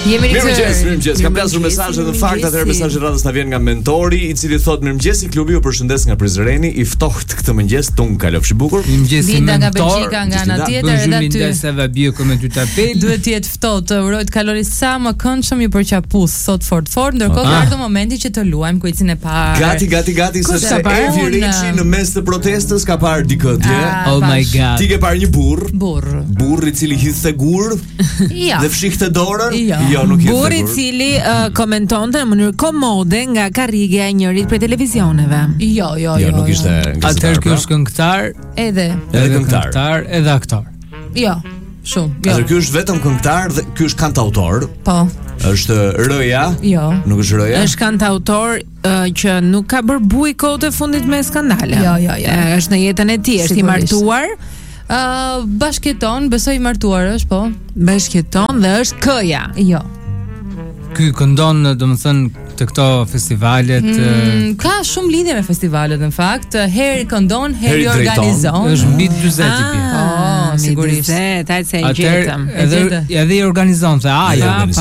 Jemi Mirëmëngjes. Kam pasur mesazhe në fakt atëherë mesazhi radhës na vjen nga mentori i cili thotë mirëmëngjes i klubi ju përshëndes nga Prizreni i ftohtë këtë mëngjes ton kalofshi bukur. Mirëmëngjes Linda nga Belgjika nga ana tjetër edhe aty. Sa va bie come tu t'appelles. Duhet të jetë ftohtë, uroj të kaloni sa më këndshëm ju përqapus sot fort, ndërkohë ka ardhur momenti që të luajmë kuicin e parë. Gati sepse Evi Riçi në mes të protestës ka parë dikë atje. Oh my god. Ti ke parë një burr i cili hidhte gur dhe fshihte dorën. Jo, nuk hidhte gur. Burri i cili komentonte në mënyrë komode nga karrige e njërit prej televizioneve. Jo, nuk ishte. Atëherë ky është këngëtar, edhe këngëtar, edhe aktor. Jo, shumë. Atëherë ky është vetëm këngëtar dhe ky është kantautor. Po. Është R-ja? Jo. Nuk është R-ja? Është kantautor që nuk ka bërë buj kohët e fundit me skandale. Jo. Është në jetën e tij, është i martuar. Bashkëton, besoj i martuar është, po. Bashkëton dhe është K-ja. Jo. Ky këndon, domethënë, të këto festivalet. Ka shumë lidhje me festivalet në fakt. Herë këndon, herë organizon. Është mbi 40 i bie. Sigurisht. Atë se e gjetëm. Edhe i organizon se